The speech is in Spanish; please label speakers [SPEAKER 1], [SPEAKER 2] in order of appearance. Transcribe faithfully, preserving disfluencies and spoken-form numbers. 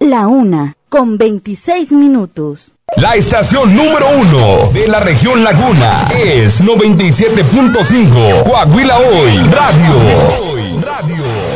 [SPEAKER 1] La una, con veintiséis minutos.
[SPEAKER 2] La estación número uno de la región Laguna es noventa y siete punto cinco Coahuila Hoy Radio. Hoy Radio.